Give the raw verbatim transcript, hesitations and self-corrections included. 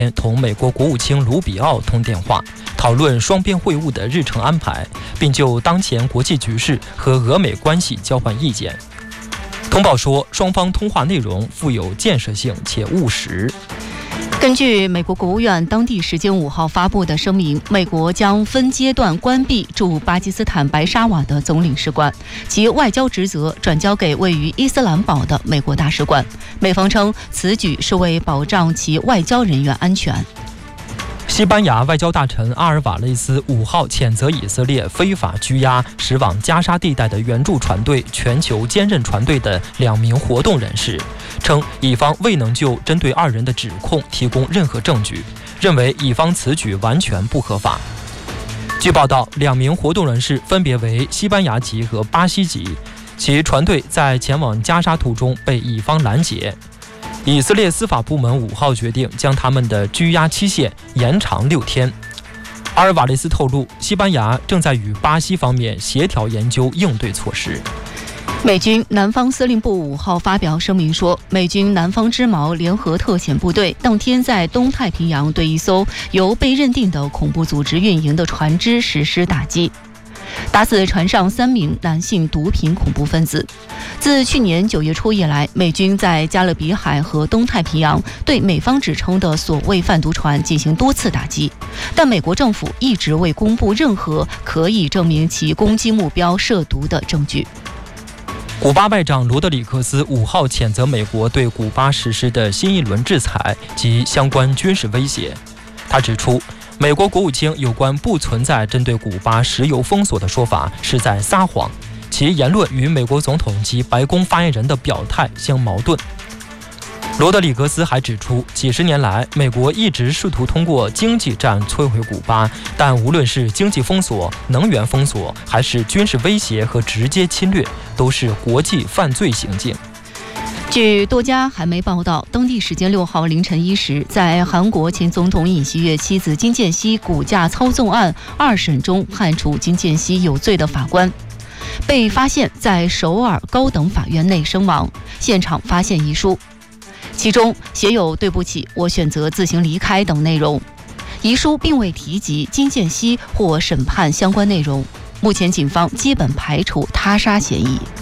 同美国国务卿卢比奥通电话，讨论双边会晤的日程安排，并就当前国际局势和俄美关系交换意见。通报说，双方通话内容富有建设性且务实。 根据美国国务院当地时间五号发布的声明，美国将分阶段关闭驻巴基斯坦白沙瓦的总领事馆，其外交职责转交给位于伊斯兰堡的美国大使馆。美方称，此举是为保障其外交人员安全。 西班牙外交大臣阿尔瓦雷斯五号谴责以色列非法拘押驶往加沙地带的援助船队全球坚韧船队的两名活动人士，称以方未能就针对二人的指控提供任何证据，认为以方此举完全不合法。据报道，两名活动人士分别为西班牙籍和巴西籍，其船队在前往加沙途中被以方拦截。以色列司法部门五号决定将他们的拘押期限延长六天。阿尔瓦雷斯透露，西班牙正在与巴西方面协调研究应对措施。 美军南方司令部五号发表声明说，美军南方之矛联合特遣部队当天在东太平洋对一艘由被认定的恐怖组织运营的船只实施打击，打死船上三名男性毒品恐怖分子。自去年九月初以来，美军在加勒比海和东太平洋对美方指称的所谓贩毒船进行多次打击，但美国政府一直未公布任何可以证明其攻击目标涉毒的证据。 古巴外长罗德里克斯五号谴责美国对古巴实施的新一轮制裁及相关军事威胁。他指出，美国国务卿有关不存在针对古巴石油封锁的说法是在撒谎，其言论与美国总统及白宫发言人的表态相矛盾。罗德里格斯还指出，几十年来，美国一直试图通过经济战摧毁古巴，但无论是经济封锁、能源封锁，还是军事威胁和直接侵略，都是国际犯罪行径。 据多家韩媒报道，当地时间六号凌晨一时，在韩国前总统尹锡悦妻子金建熙股价操纵案二审中判处金建熙有罪的法官，被发现在首尔高等法院内身亡，现场发现遗书，其中写有对不起，我选择自行离开等内容。遗书并未提及金建熙或审判相关内容。目前警方基本排除他杀嫌疑。